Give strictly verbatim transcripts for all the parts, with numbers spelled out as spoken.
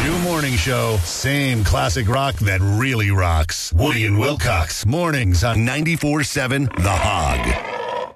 New morning show, same classic rock that really rocks. Woody and Wilcox, mornings on ninety-four seven The Hog.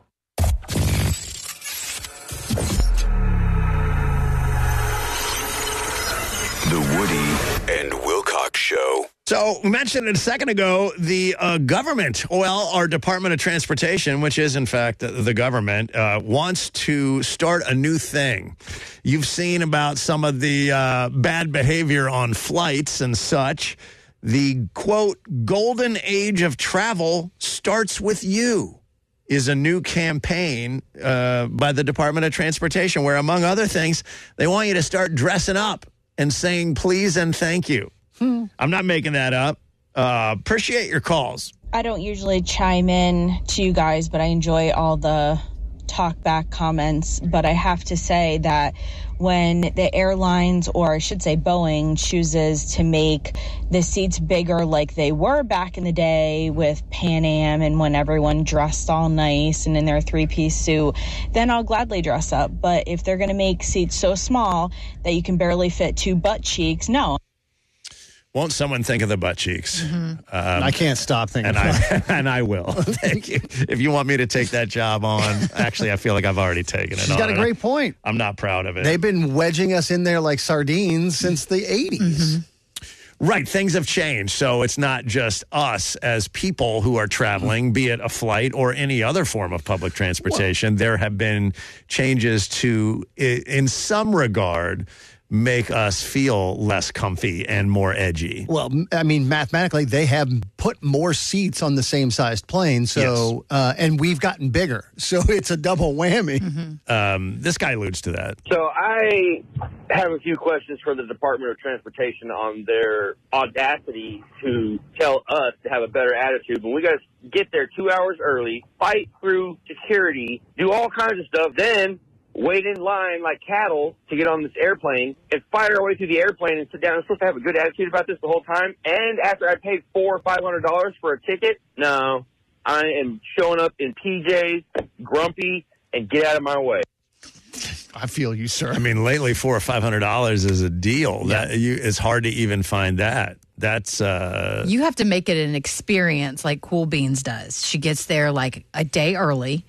The Woody and Wilcox Show. So we mentioned it a second ago, the uh, government, well, our Department of Transportation, which is in fact the, the government, uh, wants to start a new thing. You've seen about some of the uh, bad behavior on flights and such. The, quote, golden age of travel starts with you is a new campaign uh, by the Department of Transportation where, among other things, they want you to start dressing up and saying please and thank you. Hmm. I'm not making that up. Uh, appreciate your calls. I don't usually chime in to you guys, but I enjoy all the talk back comments. But I have to say that when the airlines, or I should say Boeing, chooses to make the seats bigger like they were back in the day with Pan Am and when everyone dressed all nice and in their three-piece suit, then I'll gladly dress up. But if they're going to make seats so small that you can barely fit two butt cheeks, no. Won't someone think of the butt cheeks? Mm-hmm. Um, I can't stop thinking and I and I will. Thank you. If you want me to take that job on, actually, I feel like I've already taken it She's on. got a great point. I'm not proud of it. They've been wedging us in there like sardines since the eighties. Mm-hmm. Right. Things have changed. So it's not just us as people who are traveling, be it a flight or any other form of public transportation. Well, there have been changes to, in some regard, make us feel less comfy and more edgy. Well, I mean, mathematically, they have put more seats on the same sized plane, so yes. uh, and we've gotten bigger, so it's a double whammy. Mm-hmm. Um, this guy alludes to that. So I have a few questions for the Department of Transportation on their audacity to tell us to have a better attitude when we got to get there two hours early, fight through security, do all kinds of stuff, then wait in line like cattle to get on this airplane and fight our way through the airplane and sit down. I'm supposed to have a good attitude about this the whole time. And after I paid four or five hundred dollars for a ticket, no, I am showing up in P Js, grumpy, and get out of my way. I feel you, sir. I mean, lately, four or five hundred dollars is a deal. Yeah. That you, it's hard to even find that. That's uh, you have to make it an experience like Cool Beans does. She gets there like a day early,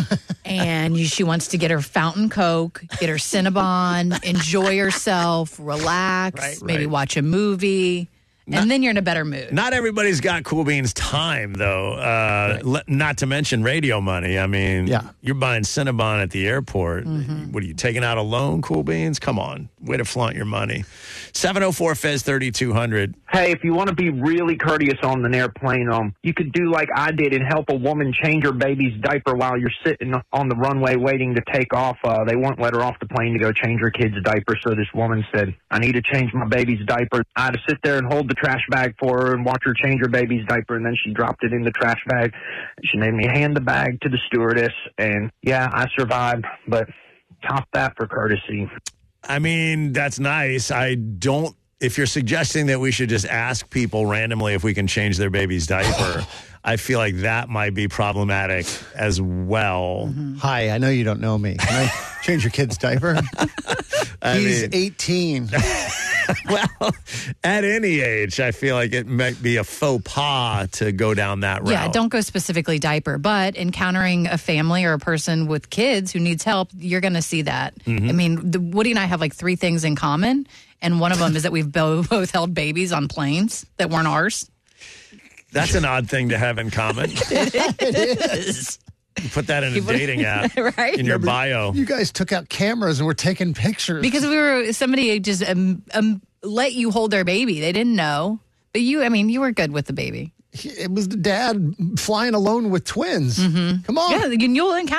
and she wants to get her fountain Coke, get her Cinnabon, enjoy herself, relax, right, maybe right. watch a movie. Not, and then you're in a better mood. Not everybody's got Cool Beans time, though. Uh, right. le- not to mention radio money. I mean, yeah. You're buying Cinnabon at the airport. Mm-hmm. What are you, taking out a loan, Cool Beans? Come on. Way to flaunt your money. seven oh four F E Z thirty-two hundred. Hey, if you want to be really courteous on an airplane, um, you could do like I did and help a woman change her baby's diaper while you're sitting on the runway waiting to take off. Uh, they won't let her off the plane to go change her kid's diaper, so this woman said, I need to change my baby's diaper. I had to sit there and hold the trash bag for her and watch her change her baby's diaper, and then she dropped it in the trash bag. She made me hand the bag to the stewardess, and yeah, I survived, but top that for courtesy. I mean, that's nice. I don't, if you're suggesting that we should just ask people randomly if we can change their baby's diaper, I feel like that might be problematic as well. Mm-hmm. Hi, I know you don't know me. Can I change your kid's diaper? He's mean, eighteen. Well, at any age, I feel like it might be a faux pas to go down that route. Yeah, don't go specifically diaper, but encountering a family or a person with kids who needs help, you're going to see that. Mm-hmm. I mean, the, Woody and I have like three things in common, and one of them is that we've both, both held babies on planes that weren't ours. That's an odd thing to have in common. It is. You put that in a dating app, right? In your bio. You guys took out cameras and were taking pictures. Because we were, somebody just um, um, let you hold their baby. They didn't know. But you, I mean, you were good with the baby. It was the dad flying alone with twins. Mm-hmm. Come on. Yeah, you'll encounter